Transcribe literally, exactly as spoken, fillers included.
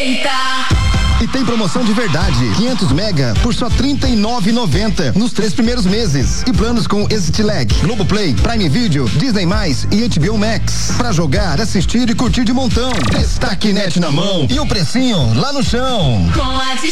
Aproveita! E tem promoção de verdade, quinhentos mega por só trinta e nove reais e noventa centavos nos três primeiros meses. E planos com EasyTlag, Globoplay, Prime Video, Disney mais e H B O Max. Pra jogar, assistir e curtir de montão. Destaque Net na mão e o precinho lá no chão. Com a